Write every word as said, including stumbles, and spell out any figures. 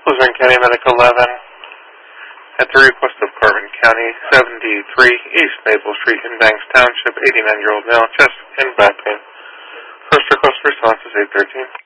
Luzerne County Medical eleven. At the request of Corbin County, seventy-three East Maple Street in Banks Township, eighty-nine-year-old male, chest and back pain. First request response is eight thirteen.